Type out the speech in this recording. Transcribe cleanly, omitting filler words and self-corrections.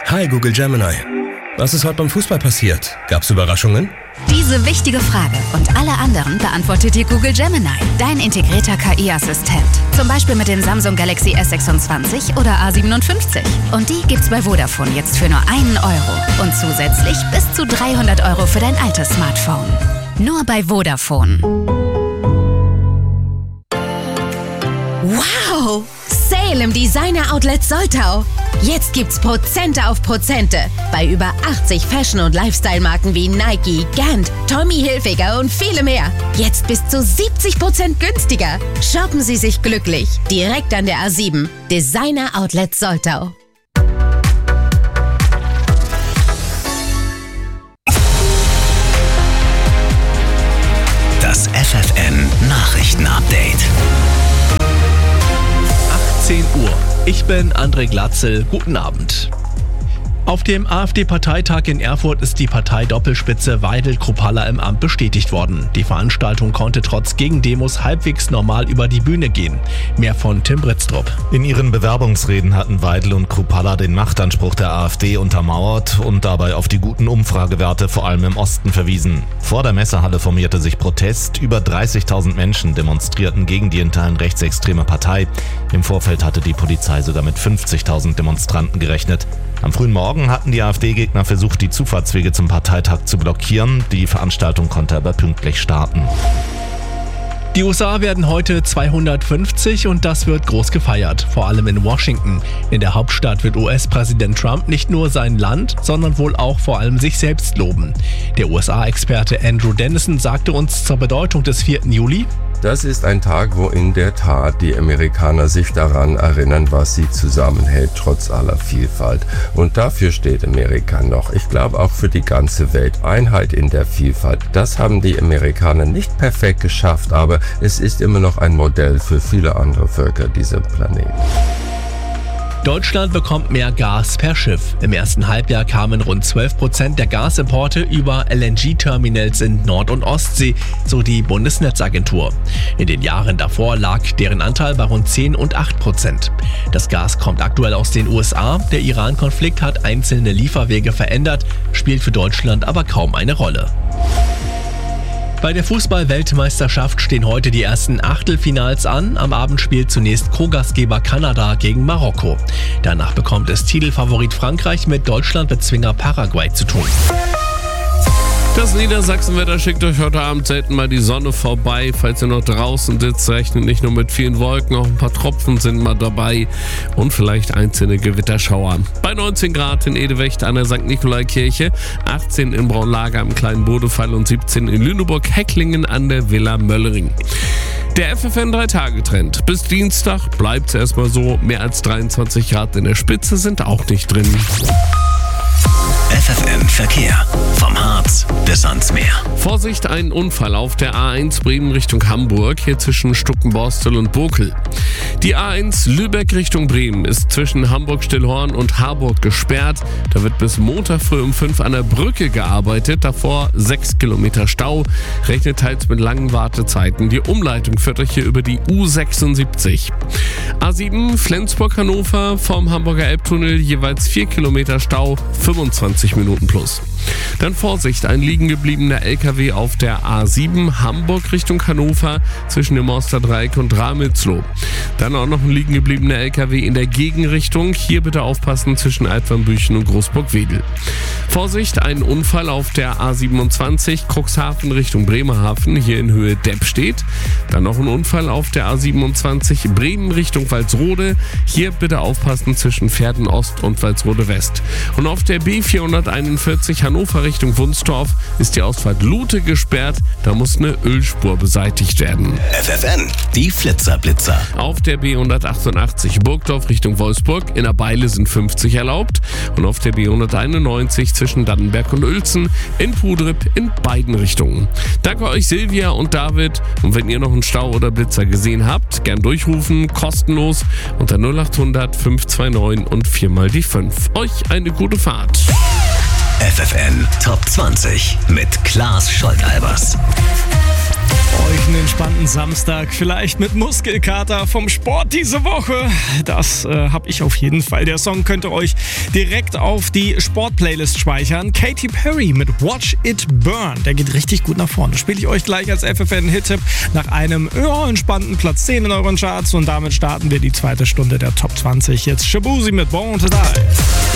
Hi Google Gemini. Was ist heute beim Fußball passiert? Gab's Überraschungen? Diese wichtige Frage und alle anderen beantwortet dir Google Gemini, dein integrierter KI-Assistent. Zum Beispiel mit dem Samsung Galaxy S26 oder A57. Und die gibt's bei Vodafone jetzt für nur 1 Euro. Und zusätzlich bis zu 300 Euro für dein altes Smartphone. Nur bei Vodafone. Wow! Sale im Designer Outlet Soltau. Jetzt gibt's Prozente auf Prozente bei über 80 Fashion- und Lifestyle-Marken wie Nike, Gant, Tommy Hilfiger und viele mehr. Jetzt bis zu 70% günstiger. Shoppen Sie sich glücklich. Direkt an der A7. Designer Outlet Soltau. Das FFN-Nachrichten-Update. 10 Uhr. Ich bin André Glatzel. Guten Abend. Auf dem AfD-Parteitag in Erfurt ist die Parteidoppelspitze Weidel-Kruppalla im Amt bestätigt worden. Die Veranstaltung konnte trotz Gegendemos halbwegs normal über die Bühne gehen. Mehr von Tim Britztrup. In ihren Bewerbungsreden hatten Weidel und Kruppalla den Machtanspruch der AfD untermauert und dabei auf die guten Umfragewerte vor allem im Osten verwiesen. Vor der Messehalle formierte sich Protest. Über 30.000 Menschen demonstrierten gegen die in Teilen rechtsextreme Partei. Im Vorfeld hatte die Polizei sogar mit 50.000 Demonstranten gerechnet. Am frühen Morgen hatten die AfD-Gegner versucht, die Zufahrtswege zum Parteitag zu blockieren. Die Veranstaltung konnte aber pünktlich starten. Die USA werden heute 250 und das wird groß gefeiert, vor allem in Washington. In der Hauptstadt wird US-Präsident Trump nicht nur sein Land, sondern wohl auch vor allem sich selbst loben. Der USA-Experte Andrew Dennison sagte uns zur Bedeutung des 4. Juli: Das ist ein Tag, wo in der Tat die Amerikaner sich daran erinnern, was sie zusammenhält, trotz aller Vielfalt. Und dafür steht Amerika noch. Ich glaube auch für die ganze Welt. Einheit in der Vielfalt. Das haben die Amerikaner nicht perfekt geschafft, aber es ist immer noch ein Modell für viele andere Völker dieser Planeten. Deutschland bekommt mehr Gas per Schiff. Im ersten Halbjahr kamen rund 12% der Gasimporte über LNG-Terminals in Nord- und Ostsee, so die Bundesnetzagentur. In den Jahren davor lag deren Anteil bei rund 10 und 8%. Das Gas kommt aktuell aus den USA. Der Iran-Konflikt hat einzelne Lieferwege verändert, spielt für Deutschland aber kaum eine Rolle. Bei der Fußball-Weltmeisterschaft stehen heute die ersten Achtelfinals an. Am Abend spielt zunächst Co-Gastgeber Kanada gegen Marokko. Danach bekommt es Titelfavorit Frankreich mit Deutschland-Bezwinger Paraguay zu tun. Das Niedersachsenwetter schickt euch heute Abend selten mal die Sonne vorbei. Falls ihr noch draußen sitzt, rechnet nicht nur mit vielen Wolken, auch ein paar Tropfen sind mal dabei und vielleicht einzelne Gewitterschauer. Bei 19 Grad in Edewecht an der St. Nikolaikirche, 18 in Braunlager am kleinen Bodefall und 17 in Lüneburg-Hecklingen an der Villa Möllering. Der FFN 3-Tage-Trend. Bis Dienstag bleibt es erstmal so. Mehr als 23 Grad in der Spitze sind auch nicht drin. FFN Verkehr. Vom Harz bis ans Meer. Vorsicht, ein Unfall auf der A1 Bremen Richtung Hamburg, hier zwischen Stuckenborstel und Bokel. Die A1 Lübeck Richtung Bremen ist zwischen Hamburg-Stillhorn und Harburg gesperrt. Da wird bis Montag früh um 5 an der Brücke gearbeitet, davor 6 Kilometer Stau. Rechnet teils mit langen Wartezeiten. Die Umleitung führt euch hier über die U76. A7 Flensburg-Hannover vom Hamburger Elbtunnel jeweils 4 Kilometer Stau, 25 Minuten plus. Dann Vorsicht, ein liegen gebliebener LKW auf der A7 Hamburg Richtung Hannover zwischen dem Mosterdreieck und Ramelsloh. Dann auch noch ein liegen gebliebener LKW in der Gegenrichtung. Hier bitte aufpassen zwischen Altwannbüchen und Großburg-Wedel. Vorsicht, ein Unfall auf der A27 Cuxhaven Richtung Bremerhaven, hier in Höhe Deppstedt. Dann noch ein Unfall auf der A27 Bremen Richtung Walsrode. Hier bitte aufpassen zwischen Verden Ost und Walsrode West. Und auf der B441 Hannover Richtung Wunstorf ist die Ausfahrt Lute gesperrt. Da muss eine Ölspur beseitigt werden. FFN, die Flitzerblitzer. Auf der B188 Burgdorf Richtung Wolfsburg in der Beile sind 50 erlaubt. Und auf der B191 zwischen Dannenberg und Uelzen in Pudrip in beiden Richtungen. Danke euch Silvia und David. Und wenn ihr noch einen Stau oder Blitzer gesehen habt, gern durchrufen, kostenlos unter 0800 529 und 4 mal die 5. Euch eine gute Fahrt. FFN Top 20 mit Klaas Scholtalbers. euch einen entspannten Samstag, vielleicht mit Muskelkater vom Sport diese Woche. Das habe ich auf jeden Fall. Der Song könnt ihr euch direkt auf die Sport-Playlist speichern. Katy Perry mit Watch It Burn. Der geht richtig gut nach vorne. Spiele ich euch gleich als FFN-Hit-Tipp nach einem entspannten Platz 10 in euren Charts. Und damit starten wir die zweite Stunde der Top 20. Jetzt Shabuzi mit Born to Die.